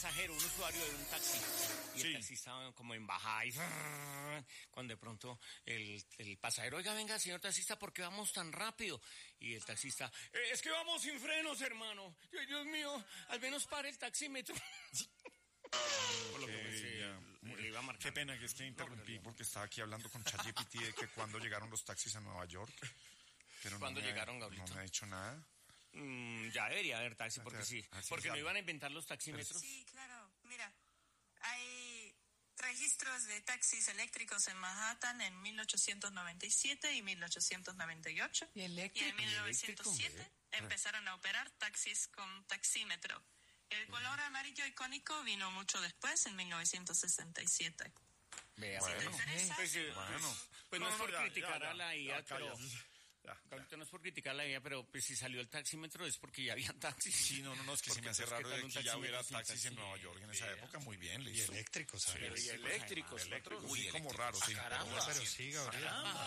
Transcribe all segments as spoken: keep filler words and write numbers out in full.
pasajero, un usuario de un taxi, y Sí. el taxi estaba como en bajada, y cuando de pronto el, el pasajero, oiga, venga, señor taxista, ¿por qué vamos tan rápido? Y el taxista, eh, es que vamos sin frenos, hermano. Ay, Dios mío, al menos pare el taxímetro. Por lo que Okay, se- ya. le iba marcando. Qué pena que es que interrumpí porque estaba aquí hablando con ChatGPT de que cuando llegaron los taxis a Nueva York. Pero ¿Cuándo no me, llegaron, Gablito? No me ha dicho nada. Mm, ya debería haber taxi, porque Ah, sí. ah, sí, Porque no sabe. iban a inventar los taxímetros. Sí, claro. Mira, hay registros de taxis eléctricos en Manhattan en mil ochocientos noventa y siete y mil ochocientos noventa y ocho. ¿Y Y eléctrico? en mil novecientos siete empezaron a operar taxis con taxímetro. El color amarillo icónico vino mucho después, en mil novecientos sesenta y siete. Vea, Bueno. ¿Te interesa? Pues, eh, Bueno. pues no, es por ya, criticar ya, a la I A, ya, pero... calla. Ya, ya. Gablito, no es por criticar a la I A, pero pues si salió el taxímetro es porque ya había taxis. Sí, no, no, no, es que se Porque, me hace pues, ¿qué raro tal de un que ya hubiera taxímetro sin taxis en taxi? Nueva York en esa Vea. época. Muy bien, Y listo. eléctricos, Sí, ¿sabes? Y eléctricos, eléctricos, otros. sí, como raro, sí. Caramba. Pero sí, Gabriel.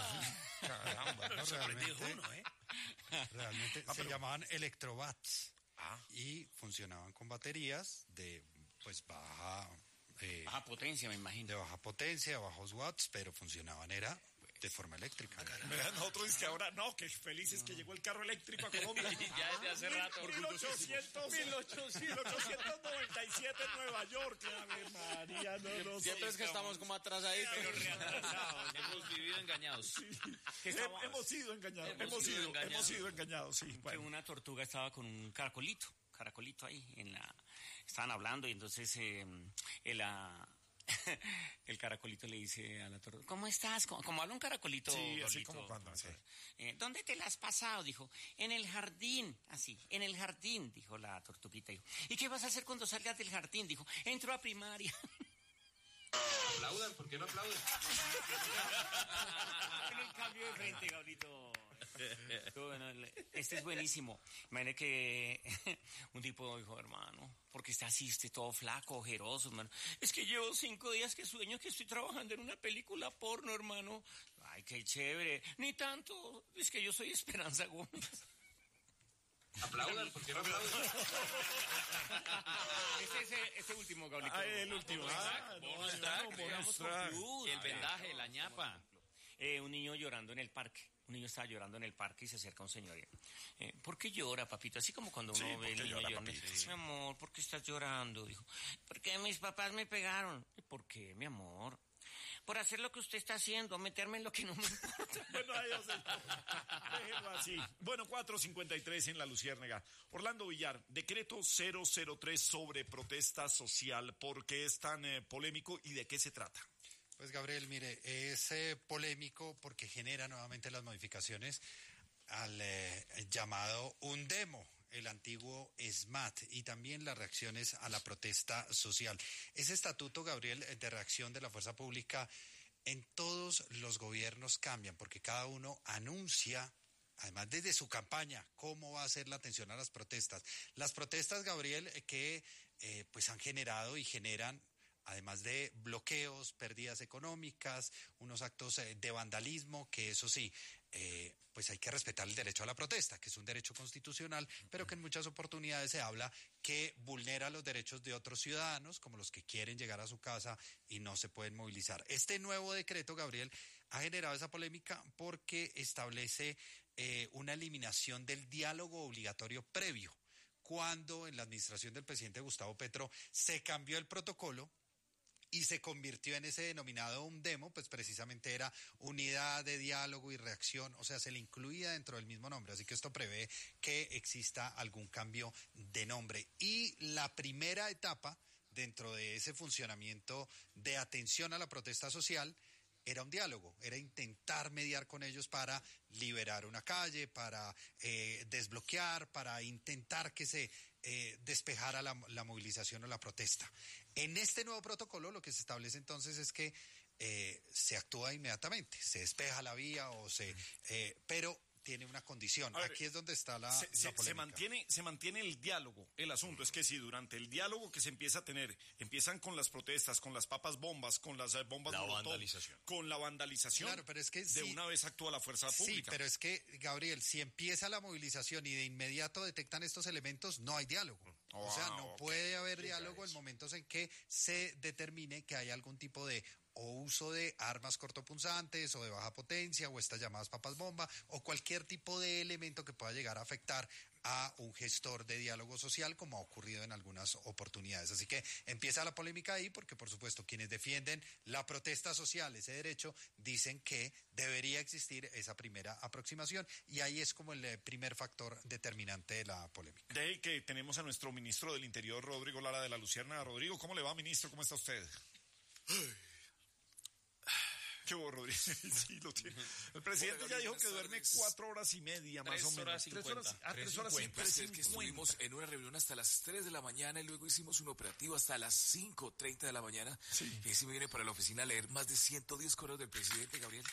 Caramba. No, realmente, uno, ¿eh? realmente Ah, se pero- llamaban electrobats Ah, y funcionaban con baterías de pues baja eh, Baja potencia, me imagino. de baja potencia, bajos watts, pero funcionaban era de forma eléctrica. Mira, nosotros es que ahora, no, que felices que llegó el carro eléctrico a Colombia. Ya desde hace rato. mil ochocientos noventa y siete en Nueva York. Ave María, no, no, Siempre es que estamos como atrasaditos. Pero reatrasados. Hemos vivido engañados. Que Hem- estaba- hemos sido engañados, Hemos hemos, sido sido, engañados. hemos sido engañados, sí. que Bueno. una tortuga estaba con un caracolito, caracolito ahí en la, estaban hablando y entonces eh, el, ah, el caracolito le dice a la tortuga, ¿cómo estás? Como, como habla un caracolito. Sí, así Gablito, como cuando, sí. eh, ¿dónde te la has pasado? Dijo, en el jardín, así, en el jardín, dijo la tortuguita. Dijo, ¿y qué vas a hacer cuando salgas del jardín? Dijo, entro a primaria. Aplaudan, ¿por qué no aplauden? En el cambio de frente, Gablito. Estuvo bueno, el- Este es buenísimo. Imagínate que un tipo dijo, hermano, ¿por qué está así, usted todo flaco, ojeroso, hermano? Es que llevo cinco días que sueño que estoy trabajando en una película porno, hermano. Ay, qué chévere. Ni tanto, es que yo soy Esperanza Gómez. Aplaudan, ¿por qué no aplauden? Este es el- este último, Gablito. Ah, el último. Ah, no, bonus no, track, bonus Vamos con track. Cruz. El vendaje, la ñapa. Eh, un niño llorando en el parque. Un niño estaba llorando en el parque y se acerca un señor. y, Eh, ¿Por qué llora, papito? Así como cuando uno Sí, ve ¿por el qué niño llora, llorando. papito? Mi amor, ¿por qué estás llorando? Dijo, porque mis papás me pegaron. ¿Y por qué, mi amor? Por hacer lo que usted está haciendo, meterme en lo que no me importa. Bueno, adiós. Déjenlo así. Bueno, cuatro cincuenta y tres en La Luciérnaga. Orlando Villar, decreto cero cero tres sobre protesta social. ¿Por qué es tan eh, polémico y de qué se trata? Pues Gabriel, mire, es eh, polémico porque genera nuevamente las modificaciones al eh, llamado UNDEMO, el antiguo SMAT, y también las reacciones a la protesta social. Ese estatuto, Gabriel, de reacción de la fuerza pública en todos los gobiernos cambian porque cada uno anuncia, además desde su campaña, cómo va a ser la atención a las protestas. Las protestas, Gabriel, eh, que eh, pues han generado y generan, además de bloqueos, pérdidas económicas, unos actos eh, de vandalismo, que eso sí, eh, pues hay que respetar el derecho a la protesta, que es un derecho constitucional, pero que en muchas oportunidades se habla que vulnera los derechos de otros ciudadanos, como los que quieren llegar a su casa y no se pueden movilizar. Este nuevo decreto, Gabriel, ha generado esa polémica porque establece eh, una eliminación del diálogo obligatorio previo, cuando en la administración del presidente Gustavo Petro se cambió el protocolo y se convirtió en ese denominado UNDEMO, pues precisamente era unidad de diálogo y reacción, o sea, se le incluía dentro del mismo nombre, así que esto prevé que exista algún cambio de nombre. Y la primera etapa dentro de ese funcionamiento de atención a la protesta social era un diálogo, era intentar mediar con ellos para liberar una calle, para eh, desbloquear, para intentar que se eh, despejara la, la movilización o la protesta. En este nuevo protocolo lo que se establece entonces es que eh, se actúa inmediatamente, se despeja la vía o se, eh, pero tiene una condición. A ver, Aquí es donde está la, se, la se, polémica. se mantiene, se mantiene el diálogo. El asunto es que si durante el diálogo que se empieza a tener, empiezan con las protestas, con las papas bombas, con las eh, bombas La molotov, vandalización. con la vandalización, Claro, pero es que de sí- una vez actúa la fuerza Sí, pública. pero es que, Gabriel, si empieza la movilización y de inmediato detectan estos elementos, no hay diálogo. O sea, no ok. puede haber Diga diálogo en eso. momentos en que se determine que hay algún tipo de o uso de armas cortopunzantes o de baja potencia o estas llamadas papas bomba o cualquier tipo de elemento que pueda llegar a afectar a un gestor de diálogo social, como ha ocurrido en algunas oportunidades. Así que empieza la polémica ahí porque, por supuesto, quienes defienden la protesta social, ese derecho, dicen que debería existir esa primera aproximación y ahí es como el eh, primer factor determinante de la polémica. De ahí que tenemos a nuestro ministro del Interior, Rodrigo Lara de la Luciérnaga. Rodrigo, ¿cómo le va, ministro? ¿Cómo está usted? ¿Qué hubo, Rodrigo? Sí, lo tiene. El presidente ya dijo que duerme cuatro horas y media, más Tres o menos. horas Tres horas, cincuenta. ah, tres horas cincuenta, tres es que estuvimos cincuenta. en una reunión hasta las tres de la mañana y luego hicimos un operativo hasta las cinco treinta de la mañana. Y así me viene para la oficina a leer más de ciento diez correos del presidente, Gabriel.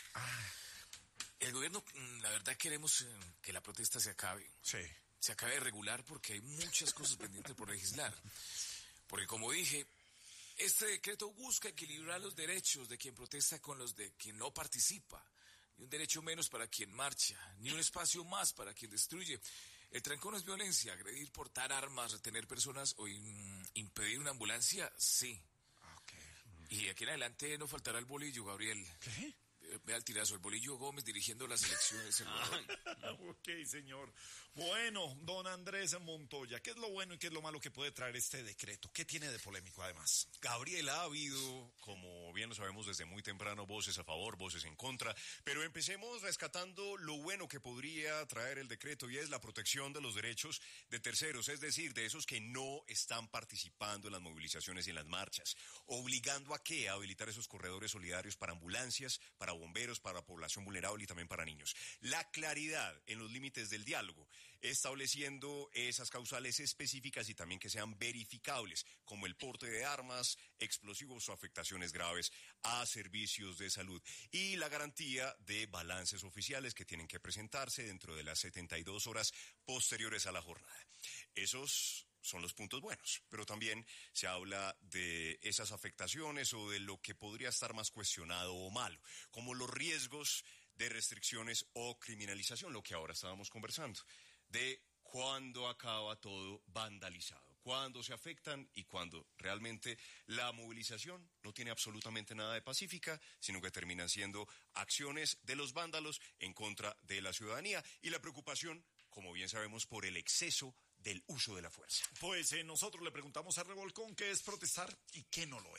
El gobierno, mm, la verdad, queremos eh, que la protesta se acabe. Sí. Se acabe de regular porque hay muchas cosas pendientes por legislar. Porque como dije, este decreto busca equilibrar los derechos de quien protesta con los de quien no participa. Ni un derecho menos para quien marcha, ni un espacio más para quien destruye. El trancón no es violencia, agredir, portar armas, retener personas o in- impedir una ambulancia, sí. Y aquí en adelante no faltará el bolillo, Gabriel. ¿Qué? Eh, Vea el tirazo, el bolillo Gómez dirigiendo las elecciones. El Ok, señor. Bueno, don Andrés Montoya, ¿qué es lo bueno y qué es lo malo que puede traer este decreto? ¿Qué tiene de polémico, además? Gabriel, ha habido, como bien lo sabemos desde muy temprano, voces a favor, voces en contra, pero empecemos rescatando lo bueno que podría traer el decreto y es la protección de los derechos de terceros, es decir, de esos que no están participando en las movilizaciones y en las marchas, obligando a qué, a habilitar esos corredores solidarios para ambulancias, para bomberos, para población vulnerable y también para niños. La claridad en los límites del diálogo, estableciendo esas causales específicas y también que sean verificables, como el porte de armas, explosivos o afectaciones graves a servicios de salud. Y la garantía de balances oficiales que tienen que presentarse dentro de las setenta y dos horas posteriores a la jornada. Esos son los puntos buenos, pero también se habla de esas afectaciones o de lo que podría estar más cuestionado o malo, como los riesgos de restricciones o criminalización, lo que ahora estábamos conversando, de cuándo acaba todo vandalizado, cuándo se afectan y cuándo realmente la movilización no tiene absolutamente nada de pacífica, sino que terminan siendo acciones de los vándalos en contra de la ciudadanía y la preocupación, como bien sabemos, por el exceso del uso de la fuerza. Pues eh, nosotros le preguntamos a Revolcón qué es protestar y qué no lo es.